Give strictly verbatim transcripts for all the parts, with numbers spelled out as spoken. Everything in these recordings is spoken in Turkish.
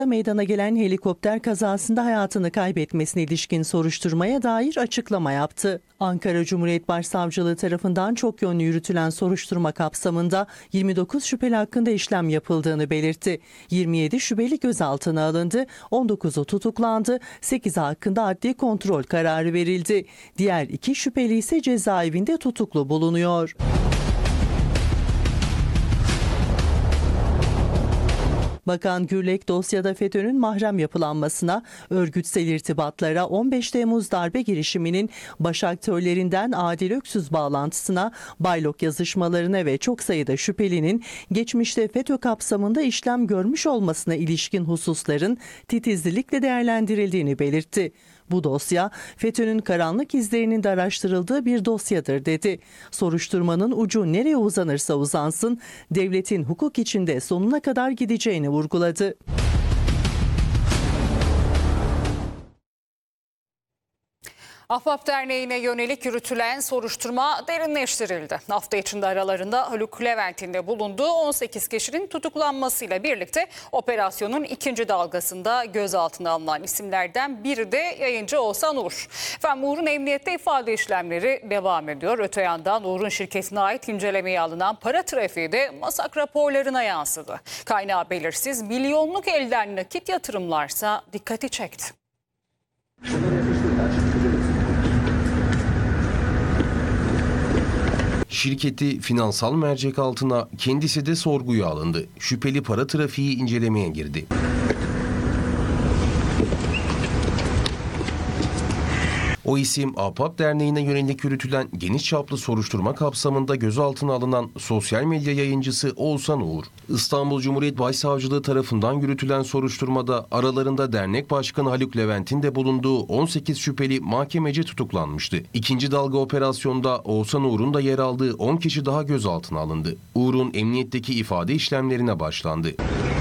meydana gelen helikopter kazasında hayatını kaybetmesine ilişkin soruşturmaya dair açıklama yaptı. Ankara Cumhuriyet Başsavcılığı tarafından çok yönlü yürütülen soruşturma kapsamında yirmi dokuz şüpheli hakkında işlem yapıldığını belirtti. yirmi yedi şüpheli gözaltına alındı, on dokuzu tutuklandı, sekizi hakkında adli kontrol kararı verildi. Diğer iki şüpheli ise cezaevinde tutuklu bulunuyor. Bakan Gürlek dosyada FETÖ'nün mahrem yapılanmasına, örgütsel irtibatlara, on beş Temmuz darbe girişiminin baş aktörlerinden Adil Öksüz bağlantısına, Baylok yazışmalarına ve çok sayıda şüphelinin geçmişte FETÖ kapsamında işlem görmüş olmasına ilişkin hususların titizlikle değerlendirildiğini belirtti. Bu dosya FETÖ'nün karanlık izlerinin de araştırıldığı bir dosyadır dedi. Soruşturmanın ucu nereye uzanırsa uzansın, devletin hukuk içinde sonuna kadar gideceğini vurguladı. Ahbap Derneği'ne yönelik yürütülen soruşturma derinleştirildi. Hafta içinde aralarında Haluk Levent'in de bulunduğu on sekiz kişinin tutuklanmasıyla birlikte operasyonun ikinci dalgasında gözaltına alınan isimlerden biri de yayıncı Oğuzhan Uğur. Efendim Uğur'un emniyette ifade işlemleri devam ediyor. Öte yandan Uğur'un şirketine ait incelemeye alınan para trafiği de MASAK raporlarına yansıdı. Kaynağı belirsiz milyonluk elden nakit yatırımlarsa dikkati çekti. Şirketi finansal mercek altına, kendisi de sorguya alındı. Şüpheli para trafiği incelemeye girdi. O isim Ahbap Derneği'ne yönelik yürütülen geniş çaplı soruşturma kapsamında gözaltına alınan sosyal medya yayıncısı Oğuzhan Uğur. İstanbul Cumhuriyet Başsavcılığı tarafından yürütülen soruşturmada aralarında dernek başkanı Haluk Levent'in de bulunduğu on sekiz şüpheli mahkemece tutuklanmıştı. İkinci dalga operasyonda Oğuzhan Uğur'un da yer aldığı on kişi daha gözaltına alındı. Uğur'un emniyetteki ifade işlemlerine başlandı.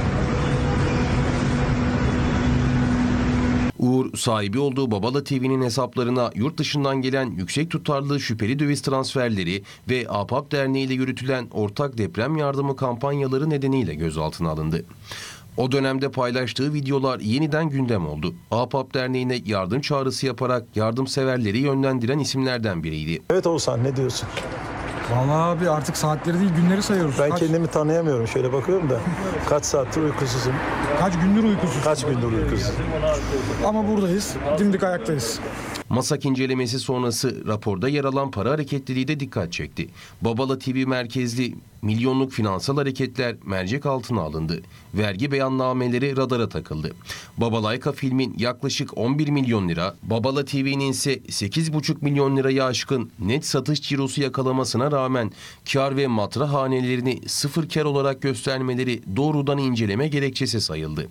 Uğur, sahibi olduğu Babala T V'nin hesaplarına yurt dışından gelen yüksek tutarlı şüpheli döviz transferleri ve Ahbap Derneği ile yürütülen ortak deprem yardımı kampanyaları nedeniyle gözaltına alındı. O dönemde paylaştığı videolar yeniden gündem oldu. Ahbap Derneği'ne yardım çağrısı yaparak yardımseverleri yönlendiren isimlerden biriydi. Evet Oğuzhan, ne diyorsun? Vallahi abi artık saatleri değil günleri sayıyoruz. Ben kaç, kendimi tanıyamıyorum. Şöyle bakıyorum da kaç saattir uykusuzum. Kaç gündür uykusuz. Kaç gündür uykusuzum. Ama buradayız. Dimdik ayaktayız. MASAK incelemesi sonrası raporda yer alan para hareketliliği de dikkat çekti. Babala T V merkezli milyonluk finansal hareketler mercek altına alındı. Vergi beyannameleri radara takıldı. Babalayka filmin yaklaşık on bir milyon lira, Babala T V'nin ise sekiz buçuk milyon liraya aşkın net satış cirosu yakalamasına rağmen kar ve matra hanelerini sıfır kar olarak göstermeleri doğrudan inceleme gerekçesi sayıldı.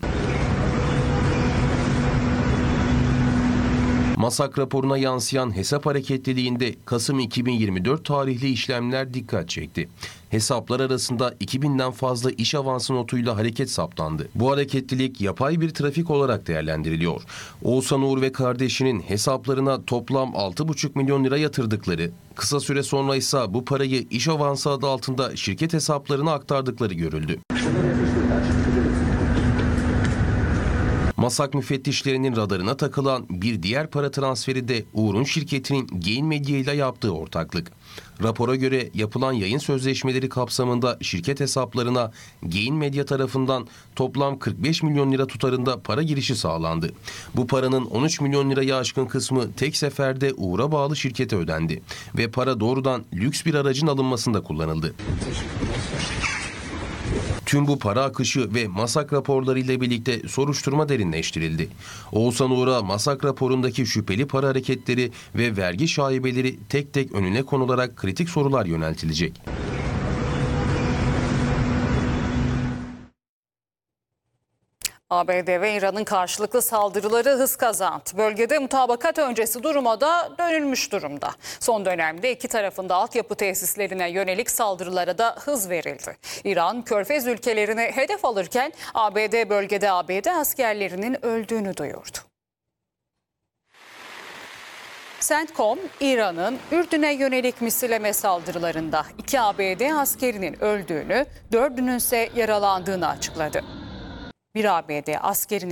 MASAK raporuna yansıyan hesap hareketliliğinde Kasım iki bin yirmi dört tarihli işlemler dikkat çekti. Hesaplar arasında iki binden fazla iş avansı notuyla hareket saptandı. Bu hareketlilik yapay bir trafik olarak değerlendiriliyor. Oğuzhan Uğur ve kardeşinin hesaplarına toplam altı buçuk milyon lira yatırdıkları, kısa süre sonra ise bu parayı iş avansı adı altında şirket hesaplarına aktardıkları görüldü. MASAK müfettişlerinin radarına takılan bir diğer para transferi de Uğur'un şirketinin Gain Medya ile yaptığı ortaklık. Rapora göre yapılan yayın sözleşmeleri kapsamında şirket hesaplarına Gain Medya tarafından toplam kırk beş milyon lira tutarında para girişi sağlandı. Bu paranın on üç milyon liraya aşkın kısmı tek seferde Uğur'a bağlı şirkete ödendi ve para doğrudan lüks bir aracın alınmasında kullanıldı. Tüm bu para akışı ve MASAK raporları ile birlikte soruşturma derinleştirildi. Oğuzhan Uğur'a MASAK raporundaki şüpheli para hareketleri ve vergi şaibeleri tek tek önüne konularak kritik sorular yöneltilecek. A B D ve İran'ın karşılıklı saldırıları hız kazandı. Bölgede mutabakat öncesi duruma da dönülmüş durumda. Son dönemde iki tarafın da altyapı tesislerine yönelik saldırılara da hız verildi. İran, Körfez ülkelerini hedef alırken A B D bölgede A B D askerlerinin öldüğünü duyurdu. CENTCOM, İran'ın Ürdün'e yönelik misilleme saldırılarında iki A B D askerinin öldüğünü, dördünün ise yaralandığını açıkladı. bir A B D askerini